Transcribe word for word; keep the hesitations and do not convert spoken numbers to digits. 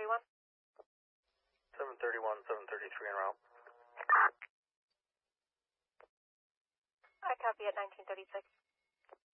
thirty-one. seven thirty-one, seven thirty-three en route. I copy at nineteen thirty-six.